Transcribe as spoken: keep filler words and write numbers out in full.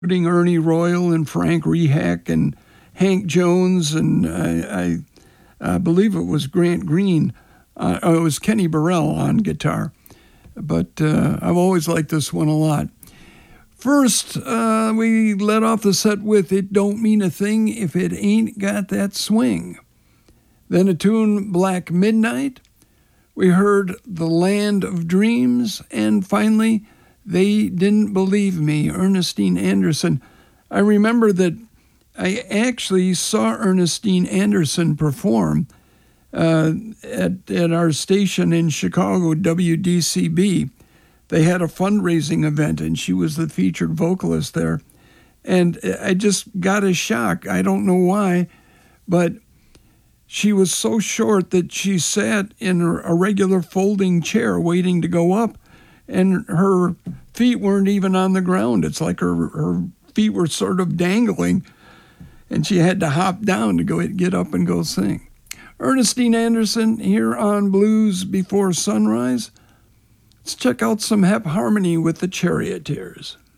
including Ernie Royal and Frank Rehack and Hank Jones, and I, I, I believe it was Grant Green. Uh, oh, it was Kenny Burrell on guitar. But uh, I've always liked this one a lot. First, uh, we let off the set with It Don't Mean a Thing If It Ain't Got That Swing. Then a tune, Black Midnight. We heard The Land of Dreams. And finally, They Didn't Believe Me, Ernestine Anderson. I remember that I actually saw Ernestine Anderson perform uh, at, at our station in Chicago, W D C B. They had a fundraising event, and she was the featured vocalist there. And I just got a shock. I don't know why, but she was so short that she sat in a regular folding chair waiting to go up, and her feet weren't even on the ground. It's like her, her feet were sort of dangling, and she had to hop down to go get up and go sing. Ernestine Anderson here on Blues Before Sunrise. Let's check out some Hep Harmony with the Charioteers.